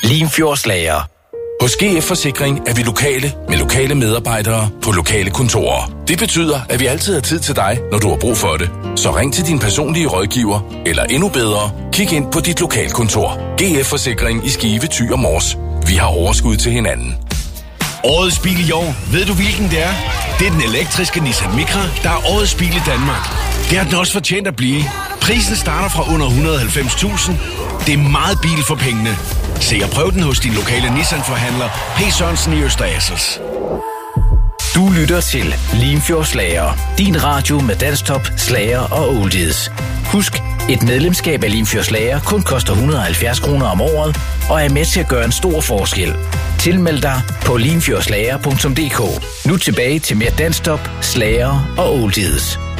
Limfjordslager. Hos GF Forsikring er vi lokale med lokale medarbejdere på lokale kontorer. Det betyder, at vi altid har tid til dig, når du har brug for det. Så ring til din personlige rådgiver, eller endnu bedre, kig ind på dit lokalkontor. GF Forsikring i Skive, Thy og Mors. Vi har overskud til hinanden. Årets bil i år, ved du hvilken det er? Det er den elektriske Nissan Micra, der er årets bil i Danmark. Det har den også fortjent at blive. Prisen starter fra under 190.000. Det er meget bil for pengene. Se og prøv den hos din lokale Nissan-forhandler, P. Sørensen i Øster Assels. Du lytter til Limfjordslager. Din radio med danstop, slager og oldies. Husk, et medlemskab af Limfjordslager kun koster 170 kroner om året, og er med til at gøre en stor forskel. Tilmeld dig på limfjordslager.dk. Nu tilbage til mere danstop, slager og oldies.